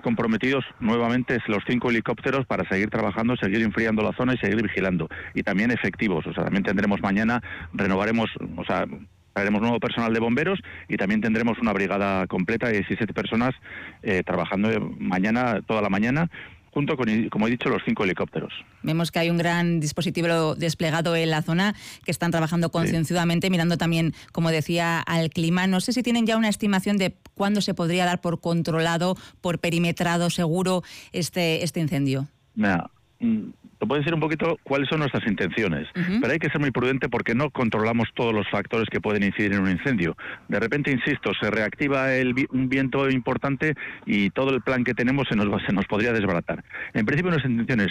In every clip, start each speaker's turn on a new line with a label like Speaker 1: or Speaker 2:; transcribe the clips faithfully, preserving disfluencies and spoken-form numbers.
Speaker 1: comprometidos nuevamente los cinco helicópteros para seguir trabajando, seguir enfriando la zona y seguir vigilando. Y también efectivos, o sea, también tendremos mañana, renovaremos, o sea, traeremos nuevo personal de bomberos y también tendremos una brigada completa de diecisiete personas eh, trabajando mañana, toda la mañana, junto con, como he dicho, los cinco helicópteros.
Speaker 2: Vemos que hay un gran dispositivo desplegado en la zona, que están trabajando concienzudamente, sí, mirando también, como decía, al clima. No sé si tienen ya una estimación de cuándo se podría dar por controlado, por perimetrado seguro este, este incendio.
Speaker 1: Mira, te puedo decir un poquito cuáles son nuestras intenciones, uh-huh. pero hay que ser muy prudente porque no controlamos todos los factores que pueden incidir en un incendio. De repente, insisto, se reactiva el vi- un viento importante y todo el plan que tenemos se nos, va, se nos podría desbaratar. En principio, nuestras intenciones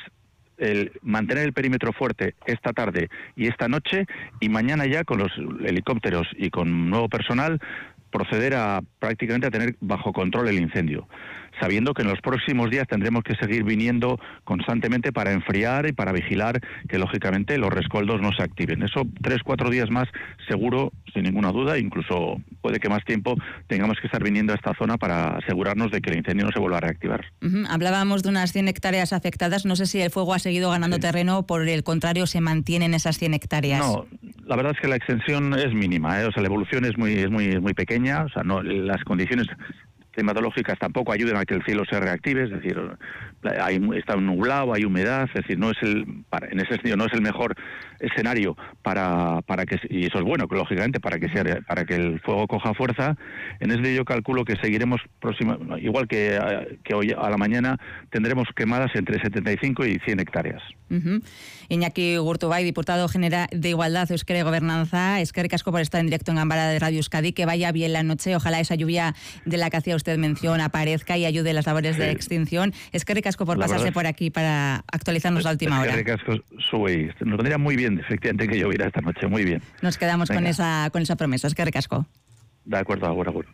Speaker 1: el mantener el perímetro fuerte esta tarde y esta noche, y mañana ya con los helicópteros y con nuevo personal proceder a prácticamente a tener bajo control el incendio, sabiendo que en los próximos días tendremos que seguir viniendo constantemente para enfriar y para vigilar que lógicamente los rescoldos no se activen. Eso tres, cuatro días más seguro, sin ninguna duda, incluso puede que más tiempo tengamos que estar viniendo a esta zona para asegurarnos de que el incendio no se vuelva a reactivar.
Speaker 2: Uh-huh. Hablábamos de unas cien hectáreas afectadas, no sé si el fuego ha seguido ganando sí. terreno, por el contrario se mantienen esas cien hectáreas.
Speaker 1: No, la verdad es que la extensión es mínima, ¿eh? O sea, la evolución es muy, es muy, muy pequeña, o sea, no, las condiciones climatológicas tampoco ayudan a que el cielo se reactive, es decir, hay, está nublado, hay humedad, es decir, no es el, para, en ese sentido no es el mejor escenario para, para que, y eso es bueno, lógicamente, para que sea, para que el fuego coja fuerza. En ese yo calculo que seguiremos próxima, igual que, que hoy a la mañana, tendremos quemadas entre setenta y cinco y cien hectáreas.
Speaker 2: Uh-huh. Iñaki Gurtubay, diputado general de Igualdad, Euskera y Gobernanza, eskerrik asko por estar en directo en Gambara de Radio Euskadi, que vaya bien la noche, ojalá esa lluvia de la que hacía usted mención aparezca y ayude en las labores sí. de extinción. Eskerrik asko por la pasarse verdad, por aquí para actualizarnos la última hora.
Speaker 1: Eskerrik asko zuei. Nos vendría muy bien, efectivamente, que lloviera esta noche, muy bien.
Speaker 2: Nos quedamos con esa, con esa promesa, eskerrik asko.
Speaker 1: De acuerdo, agur, agur.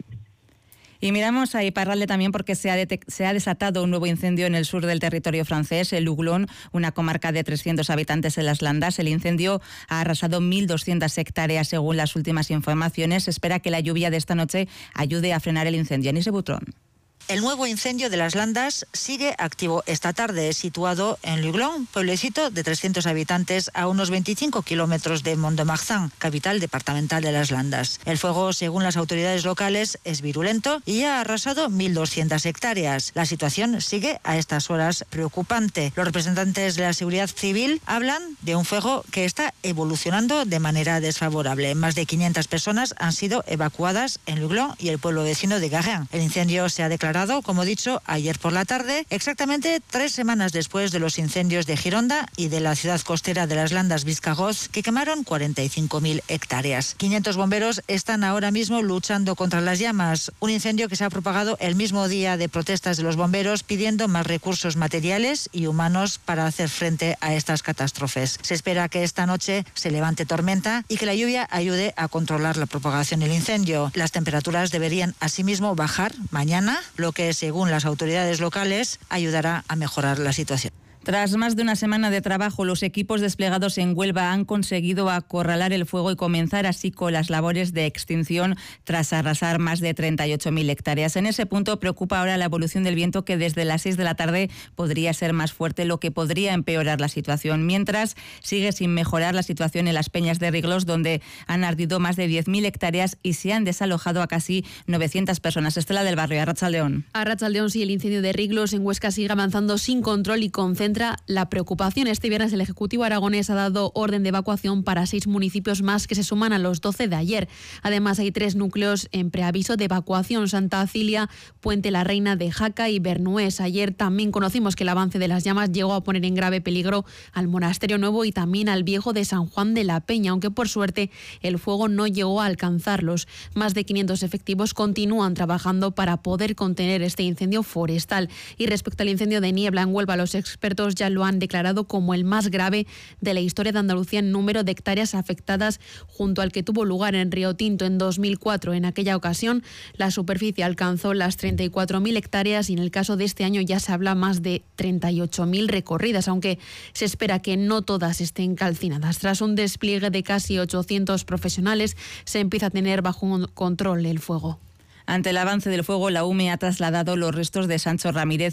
Speaker 2: Y miramos a Iparralde también porque se ha, detec- se ha desatado un nuevo incendio en el sur del territorio francés, el Luglón, una comarca de trescientos habitantes en las Landas. El incendio ha arrasado mil doscientas hectáreas según las últimas informaciones. Se espera que la lluvia de esta noche ayude a frenar el incendio. Anise Butrón.
Speaker 3: El nuevo incendio de las Landas sigue activo esta tarde, situado en Luglón, pueblecito de trescientos habitantes a unos veinticinco kilómetros de Mont-de-Marsan, capital departamental de las Landas. El fuego, según las autoridades locales, es virulento y ha arrasado mil doscientas hectáreas. La situación sigue a estas horas preocupante. Los representantes de la seguridad civil hablan de un fuego que está evolucionando de manera desfavorable. Más de quinientas personas han sido evacuadas en Luglón y el pueblo vecino de Garrin. El incendio se ha declarado, como dicho, ayer por la tarde, exactamente tres semanas después de los incendios de Gironda y de la ciudad costera de las Landas Vizcagoz, que quemaron cuarenta y cinco mil hectáreas. quinientos bomberos están ahora mismo luchando contra las llamas, un incendio que se ha propagado el mismo día de protestas de los bomberos pidiendo más recursos materiales y humanos para hacer frente a estas catástrofes. Se espera que esta noche se levante tormenta y que la lluvia ayude a controlar la propagación del incendio. Las temperaturas deberían asimismo bajar mañana, lo que, según las autoridades locales, ayudará a mejorar la situación.
Speaker 2: Tras más de una semana de trabajo, los equipos desplegados en Huelva han conseguido acorralar el fuego y comenzar así con las labores de extinción tras arrasar más de treinta y ocho mil hectáreas. En ese punto preocupa ahora la evolución del viento, que desde las seis de la tarde podría ser más fuerte, lo que podría empeorar la situación. Mientras, sigue sin mejorar la situación en las Peñas de Riglos, donde han ardido más de diez mil hectáreas y se han desalojado a casi novecientas personas. Estela del Barrio, Arratsaldeón.
Speaker 4: Arratsaldeón, sí, el incendio de Riglos en Huesca sigue avanzando sin control y concentra la preocupación. Este viernes el Ejecutivo aragonés ha dado orden de evacuación para seis municipios más que se suman a los doce de ayer. Además, hay tres núcleos en preaviso de evacuación: Santa Cilia, Puente la Reina de Jaca y Bernués. Ayer también conocimos que el avance de las llamas llegó a poner en grave peligro al Monasterio Nuevo y también al Viejo de San Juan de la Peña, aunque por suerte el fuego no llegó a alcanzarlos. Más de quinientos efectivos continúan trabajando para poder contener este incendio forestal. Y respecto al incendio de Niebla en Huelva, los expertos ya lo han declarado como el más grave de la historia de Andalucía en número de hectáreas afectadas, junto al que tuvo lugar en Río Tinto en dos mil cuatro. En aquella ocasión, la superficie alcanzó las treinta y cuatro mil hectáreas y en el caso de este año ya se habla más de treinta y ocho mil recorridas, aunque se espera que no todas estén calcinadas. Tras un despliegue de casi ochocientos profesionales, se empieza a tener bajo control el fuego.
Speaker 2: Ante el avance del fuego, la U M E ha trasladado los restos de Sancho Ramírez